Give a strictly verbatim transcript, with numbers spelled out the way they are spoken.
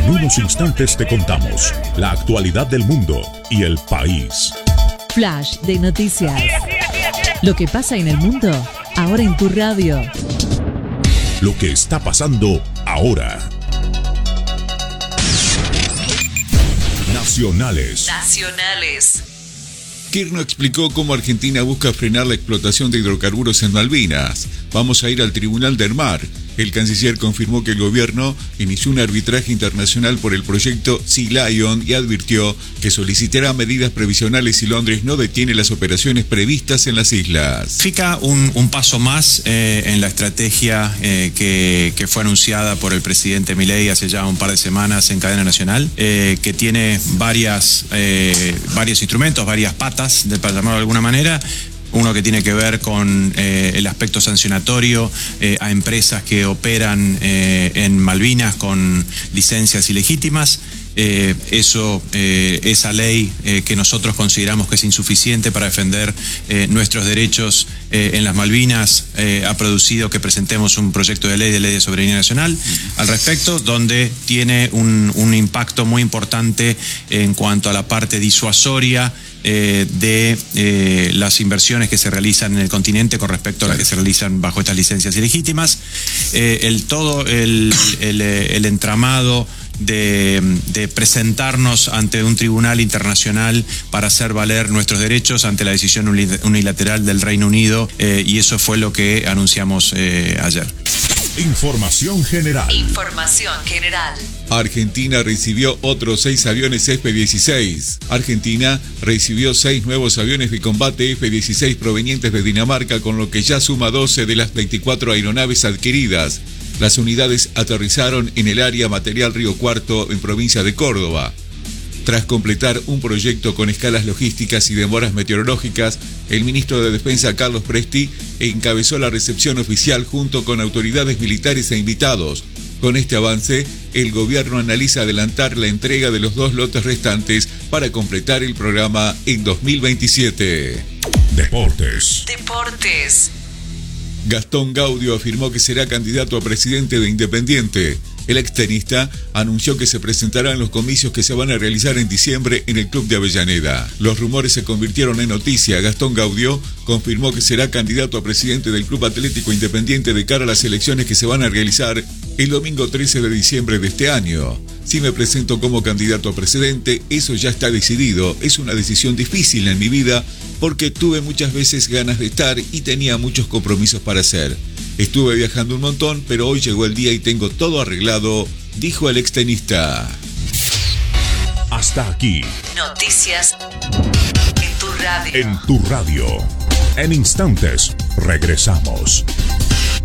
En unos instantes te contamos la actualidad del mundo y el país. Flash de noticias. Lo que pasa en el mundo, ahora en tu radio. Lo que está pasando ahora. Nacionales. Nacionales. Kirchner explicó cómo Argentina busca frenar la explotación de hidrocarburos en Malvinas. Vamos a ir al Tribunal del Mar. El canciller confirmó que el gobierno inició un arbitraje internacional por el proyecto Sea Lion y advirtió que solicitará medidas previsionales si Londres no detiene las operaciones previstas en las islas. Significa un, un paso más eh, en la estrategia eh, que, que fue anunciada por el presidente Milei hace ya un par de semanas en cadena nacional, eh, que tiene varias, eh, varios instrumentos, varias patas, de, para llamarlo de alguna manera. Uno que tiene que ver con eh, el aspecto sancionatorio eh, a empresas que operan eh, en Malvinas con licencias ilegítimas. Eh, eso, eh, esa ley eh, que nosotros consideramos que es insuficiente para defender eh, nuestros derechos eh, en las Malvinas, eh, ha producido que presentemos un proyecto de ley de ley de soberanía nacional al respecto, donde tiene un, un impacto muy importante en cuanto a la parte disuasoria Eh, de eh, las inversiones que se realizan en el continente con respecto a las que se realizan bajo estas licencias ilegítimas. Eh, el todo el, el, el entramado de, de presentarnos ante un tribunal internacional para hacer valer nuestros derechos ante la decisión unilateral del Reino Unido, eh, y eso fue lo que anunciamos eh, ayer. Información general. Información general. Argentina recibió otros seis aviones F dieciséis. Argentina recibió seis nuevos aviones de combate F dieciséis provenientes de Dinamarca, con lo que ya suma doce de las veinticuatro aeronaves adquiridas. Las unidades aterrizaron en el área Material Río Cuarto, en provincia de Córdoba. Tras completar un proyecto con escalas logísticas y demoras meteorológicas, el ministro de Defensa, Carlos Presti, encabezó la recepción oficial junto con autoridades militares e invitados. Con este avance, el gobierno analiza adelantar la entrega de los dos lotes restantes para completar el programa en dos mil veintisiete. Deportes. Deportes. Gastón Gaudio afirmó que será candidato a presidente de Independiente. El extenista anunció que se presentará en los comicios que se van a realizar en diciembre en el club de Avellaneda. Los rumores se convirtieron en noticia. Gastón Gaudio confirmó que será candidato a presidente del Club Atlético Independiente de cara a las elecciones que se van a realizar el domingo trece de diciembre de este año. Si me presento como candidato a presidente, eso ya está decidido. Es una decisión difícil en mi vida porque tuve muchas veces ganas de estar y tenía muchos compromisos para hacer. Estuve viajando un montón, pero hoy llegó el día y tengo todo arreglado, dijo el extenista. Hasta aquí. Noticias en tu radio. En tu radio. En instantes, regresamos.